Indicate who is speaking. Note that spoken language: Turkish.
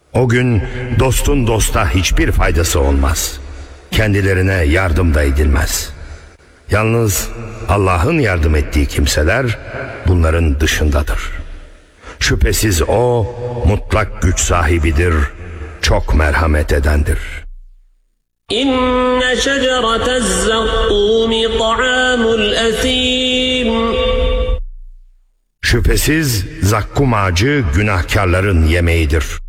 Speaker 1: O gün dostun dosta hiçbir faydası olmaz. Kendilerine yardım da edilmez. Yalnız Allah'ın yardım ettiği kimseler bunların dışındadır. Şüphesiz O mutlak güç sahibidir, çok merhamet edendir.
Speaker 2: İnne şecerete'z-zakkûmi ta'âmul esîm.
Speaker 1: Şüphesiz zakkum ağacı günahkarların yemeğidir.